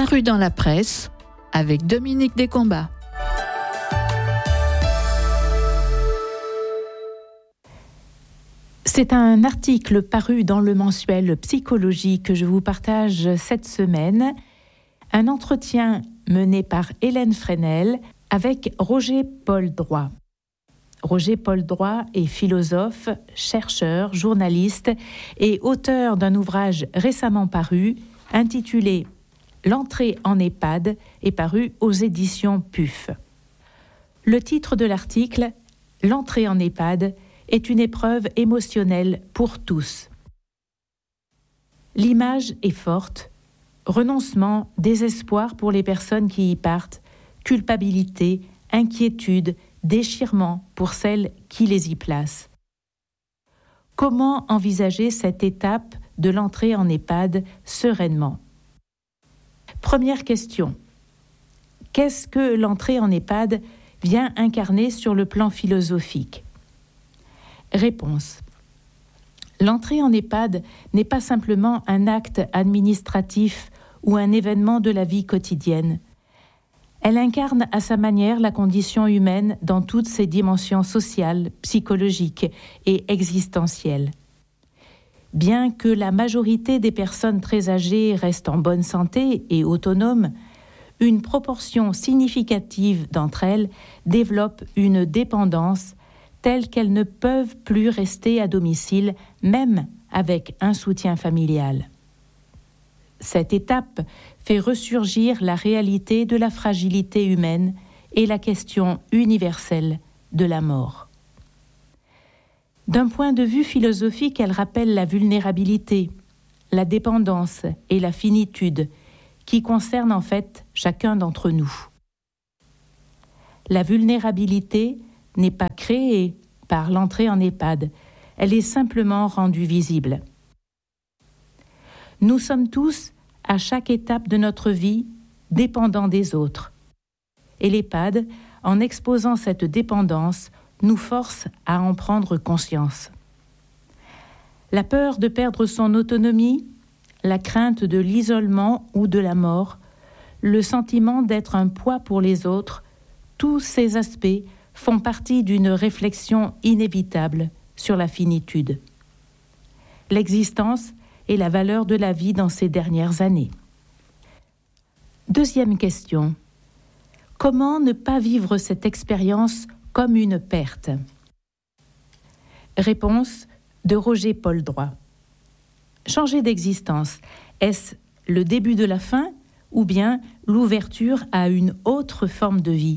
paru dans la presse avec Dominique Descombats. C'est un article paru dans le mensuel Psychologie que je vous partage cette semaine. Un entretien mené par Hélène Fresnel avec Roger Paul Droit. Roger Paul Droit est philosophe, chercheur, journaliste et auteur d'un ouvrage récemment paru intitulé « L'entrée en EHPAD » est paru aux éditions PUF. Le titre de l'article « L'entrée en EHPAD » est une épreuve émotionnelle pour tous. L'image est forte, renoncement, désespoir pour les personnes qui y partent, culpabilité, inquiétude, déchirement pour celles qui les y placent. Comment envisager cette étape de l'entrée en EHPAD sereinement ? Première question. Qu'est-ce que l'entrée en EHPAD vient incarner sur le plan philosophique ? Réponse. L'entrée en EHPAD n'est pas simplement un acte administratif ou un événement de la vie quotidienne. Elle incarne à sa manière la condition humaine dans toutes ses dimensions sociales, psychologiques et existentielles. Bien que la majorité des personnes très âgées restent en bonne santé et autonomes, une proportion significative d'entre elles développe une dépendance telle qu'elles ne peuvent plus rester à domicile, même avec un soutien familial. Cette étape fait ressurgir la réalité de la fragilité humaine et la question universelle de la mort. D'un point de vue philosophique, elle rappelle la vulnérabilité, la dépendance et la finitude qui concernent en fait chacun d'entre nous. La vulnérabilité n'est pas créée par l'entrée en EHPAD, elle est simplement rendue visible. Nous sommes tous, à chaque étape de notre vie, dépendants des autres. Et l'EHPAD, en exposant cette dépendance, nous force à en prendre conscience. La peur de perdre son autonomie, la crainte de l'isolement ou de la mort, le sentiment d'être un poids pour les autres, tous ces aspects font partie d'une réflexion inévitable sur la finitude. L'existence et la valeur de la vie dans ces dernières années. Deuxième question. Comment ne pas vivre cette expérience comme une perte ? Réponse de Roger Paul Droit. Changer d'existence, est-ce le début de la fin ou bien l'ouverture à une autre forme de vie ?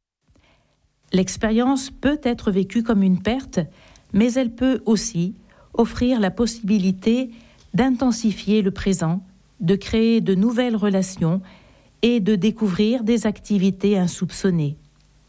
L'expérience peut être vécue comme une perte, mais elle peut aussi offrir la possibilité d'intensifier le présent, de créer de nouvelles relations et de découvrir des activités insoupçonnées.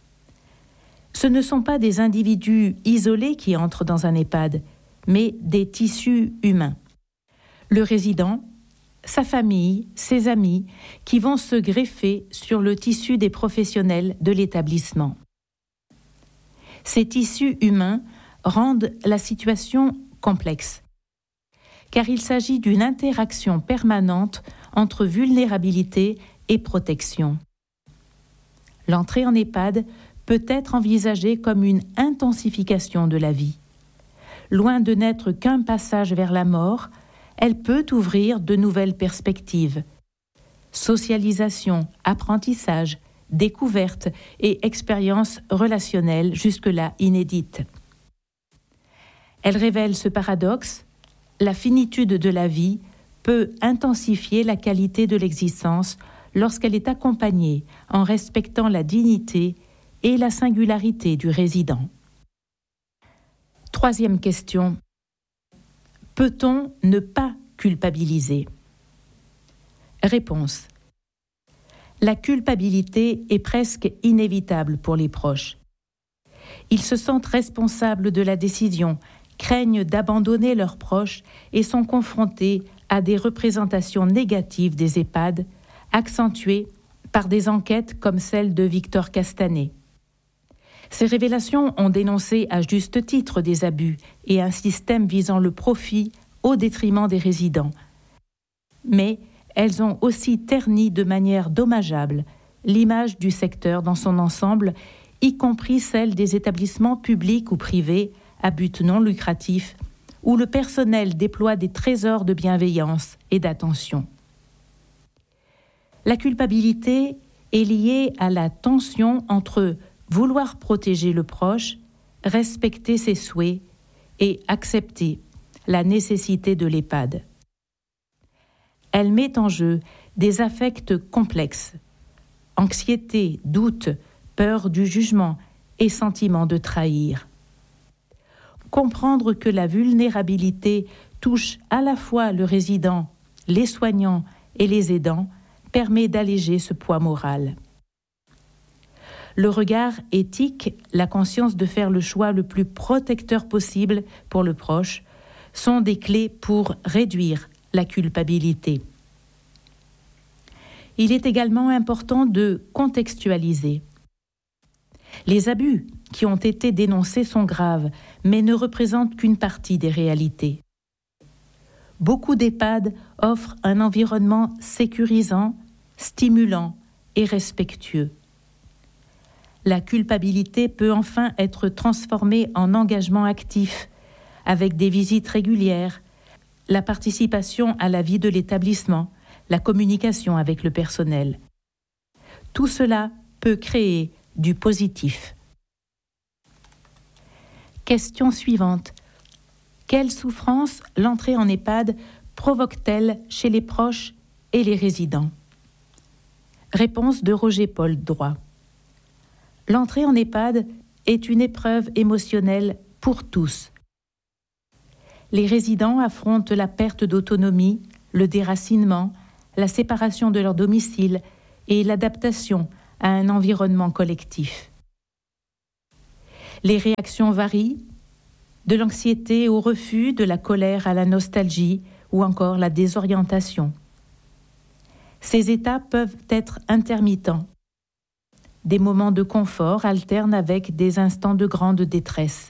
Ce ne sont pas des individus isolés qui entrent dans un EHPAD, mais des tissus humains. Le résident, sa famille, ses amis, qui vont se greffer sur le tissu des professionnels de l'établissement. Ces tissus humains rendent la situation complexe, car il s'agit d'une interaction permanente entre vulnérabilité et protection. L'entrée en EHPAD peut être envisagée comme une intensification de la vie. Loin de n'être qu'un passage vers la mort, elle peut ouvrir de nouvelles perspectives. Socialisation, apprentissage, découverte et expériences relationnelles jusque-là inédites. Elle révèle ce paradoxe, la finitude de la vie peut intensifier la qualité de l'existence lorsqu'elle est accompagnée en respectant la dignité et la singularité du résident. Troisième question. Peut-on ne pas culpabiliser ? Réponse. La culpabilité est presque inévitable pour les proches. Ils se sentent responsables de la décision, craignent d'abandonner leurs proches et sont confrontés à des représentations négatives des EHPAD, accentuées par des enquêtes comme celle de Victor Castanet. Ces révélations ont dénoncé à juste titre des abus et un système visant le profit au détriment des résidents. Mais elles ont aussi terni de manière dommageable l'image du secteur dans son ensemble, y compris celle des établissements publics ou privés à but non lucratif, où le personnel déploie des trésors de bienveillance et d'attention. La culpabilité est liée à la tension entre vouloir protéger le proche, respecter ses souhaits et accepter la nécessité de l'EHPAD. Elle met en jeu des affects complexes, anxiété, doute, peur du jugement et sentiment de trahir. Comprendre que la vulnérabilité touche à la fois le résident, les soignants et les aidants permet d'alléger ce poids moral. Le regard éthique, la conscience de faire le choix le plus protecteur possible pour le proche sont des clés pour réduire la culpabilité. Il est également important de contextualiser. Les abus qui ont été dénoncés sont graves, mais ne représentent qu'une partie des réalités. Beaucoup d'EHPAD offrent un environnement sécurisant, stimulant et respectueux. La culpabilité peut enfin être transformée en engagement actif, avec des visites régulières, la participation à la vie de l'établissement, la communication avec le personnel. Tout cela peut créer du positif. Question suivante. Quelle souffrance l'entrée en EHPAD provoque-t-elle chez les proches et les résidents? Réponse de Roger-Paul Droit. L'entrée en EHPAD est une épreuve émotionnelle pour tous. Les résidents affrontent la perte d'autonomie, le déracinement, la séparation de leur domicile et l'adaptation à un environnement collectif. Les réactions varient, de l'anxiété au refus, de la colère à la nostalgie ou encore la désorientation. Ces états peuvent être intermittents. Des moments de confort alternent avec des instants de grande détresse.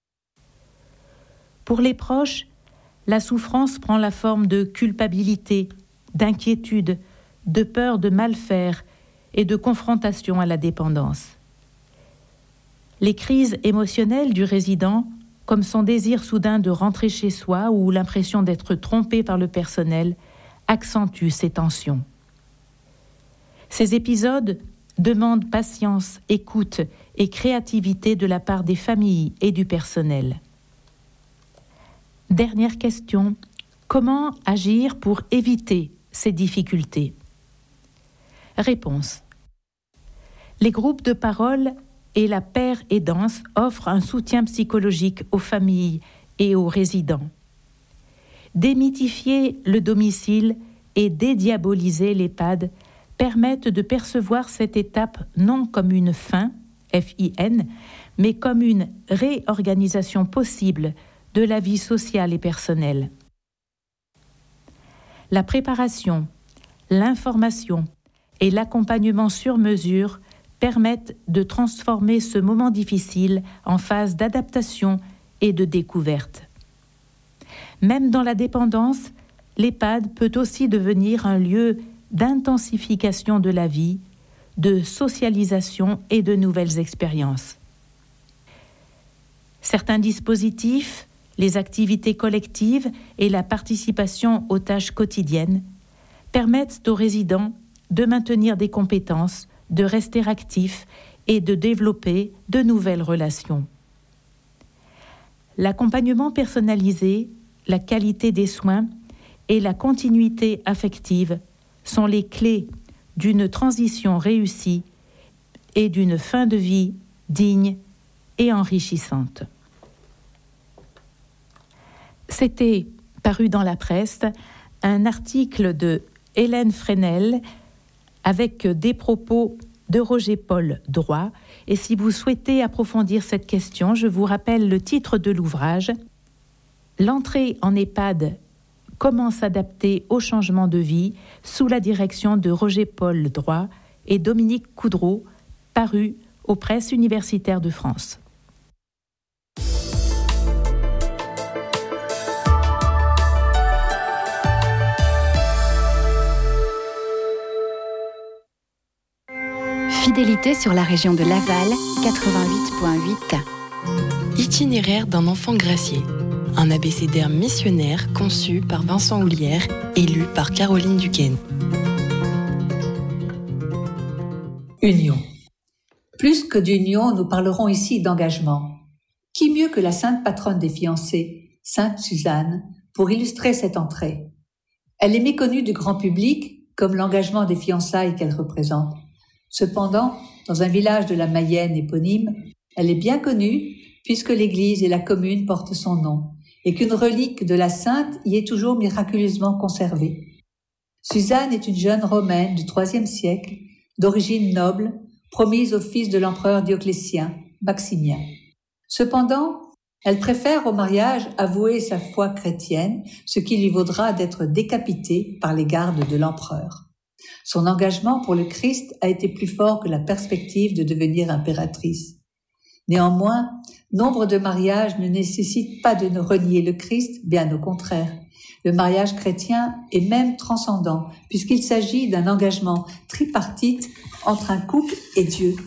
Pour les proches, la souffrance prend la forme de culpabilité, d'inquiétude, de peur de mal faire et de confrontation à la dépendance. Les crises émotionnelles du résident, comme son désir soudain de rentrer chez soi ou l'impression d'être trompé par le personnel, accentuent ces tensions. Ces épisodes demandent patience, écoute et créativité de la part des familles et du personnel. Dernière question. Comment agir pour éviter ces difficultés? Réponse. Les groupes de parole et la paire aidance offrent un soutien psychologique aux familles et aux résidents. Démythifier le domicile et dédiaboliser l'EHPAD permettent de percevoir cette étape non comme une fin, F-I-N, mais comme une réorganisation possible de la vie sociale et personnelle. La préparation, l'information et l'accompagnement sur mesure permettent de transformer ce moment difficile en phase d'adaptation et de découverte. Même dans la dépendance, l'EHPAD peut aussi devenir un lieu d'intensification de la vie, de socialisation et de nouvelles expériences. Certains dispositifs, les activités collectives et la participation aux tâches quotidiennes permettent aux résidents de maintenir des compétences, de rester actifs et de développer de nouvelles relations. L'accompagnement personnalisé, la qualité des soins et la continuité affective sont les clés d'une transition réussie et d'une fin de vie digne et enrichissante. C'était paru dans la presse un article de Hélène Fresnel avec des propos de Roger-Paul Droit. Et si vous souhaitez approfondir cette question, je vous rappelle le titre de l'ouvrage « L'entrée en EHPAD, comment s'adapter au changement de vie » sous la direction de Roger-Paul Droit et Dominique Coudreau, paru aux Presses universitaires de France. Fidélité sur la région de Laval, 88.8. Itinéraire d'un enfant gracié. Un abécédaire missionnaire conçu par Vincent Houlière et lu par Caroline Duquesne. Union. Plus que d'union, nous parlerons ici d'engagement. Qui mieux que la sainte patronne des fiancés, Sainte Suzanne, pour illustrer cette entrée? Elle est méconnue du grand public, comme l'engagement des fiançailles qu'elle représente. Cependant, dans un village de la Mayenne éponyme, elle est bien connue puisque l'église et la commune portent son nom et qu'une relique de la sainte y est toujours miraculeusement conservée. Suzanne est une jeune romaine du IIIe siècle, d'origine noble, promise au fils de l'empereur Dioclétien, Maximien. Cependant, elle préfère au mariage avouer sa foi chrétienne, ce qui lui vaudra d'être décapitée par les gardes de l'empereur. Son engagement pour le Christ a été plus fort que la perspective de devenir impératrice. Néanmoins, nombre de mariages ne nécessitent pas de renier le Christ, bien au contraire. Le mariage chrétien est même transcendant, puisqu'il s'agit d'un engagement tripartite entre un couple et Dieu.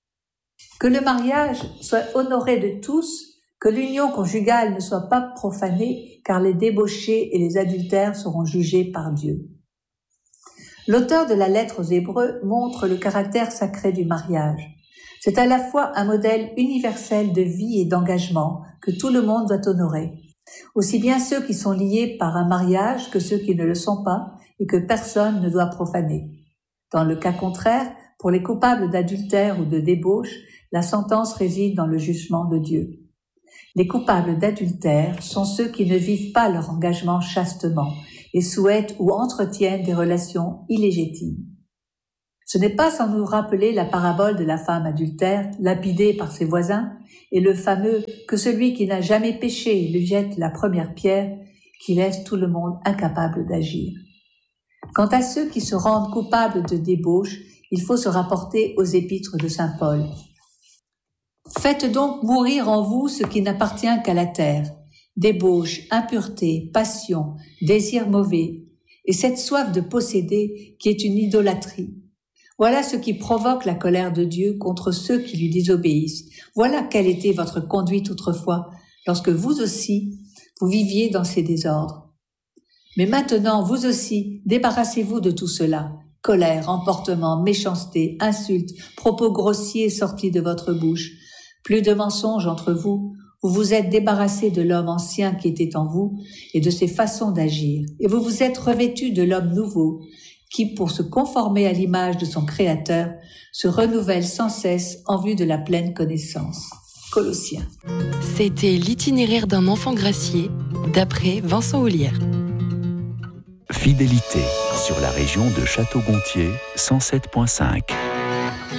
Que le mariage soit honoré de tous, que l'union conjugale ne soit pas profanée, car les débauchés et les adultères seront jugés par Dieu. L'auteur de la lettre aux Hébreux montre le caractère sacré du mariage. C'est à la fois un modèle universel de vie et d'engagement que tout le monde doit honorer, aussi bien ceux qui sont liés par un mariage que ceux qui ne le sont pas et que personne ne doit profaner. Dans le cas contraire, pour les coupables d'adultère ou de débauche, la sentence réside dans le jugement de Dieu. Les coupables d'adultère sont ceux qui ne vivent pas leur engagement chastement et souhaitent ou entretiennent des relations illégitimes. Ce n'est pas sans nous rappeler la parabole de la femme adultère, lapidée par ses voisins, et le fameux « que celui qui n'a jamais péché lui jette la première pierre » qui laisse tout le monde incapable d'agir. Quant à ceux qui se rendent coupables de débauche, il faut se rapporter aux épîtres de saint Paul. « Faites donc mourir en vous ce qui n'appartient qu'à la terre, débauche, impureté, passion, désir mauvais, et cette soif de posséder qui est une idolâtrie. Voilà ce qui provoque la colère de Dieu contre ceux qui lui désobéissent. Voilà quelle était votre conduite autrefois, lorsque vous aussi, vous viviez dans ces désordres. Mais maintenant, vous aussi, débarrassez-vous de tout cela. Colère, emportement, méchanceté, insultes, propos grossiers sortis de votre bouche. Plus de mensonges entre vous. Vous vous êtes débarrassé de l'homme ancien qui était en vous et de ses façons d'agir. Et vous vous êtes revêtu de l'homme nouveau qui, pour se conformer à l'image de son Créateur, se renouvelle sans cesse en vue de la pleine connaissance. Colossiens. C'était l'itinéraire d'un enfant gracié, d'après Vincent Houlière. Fidélité sur la région de Château-Gontier, 107.5.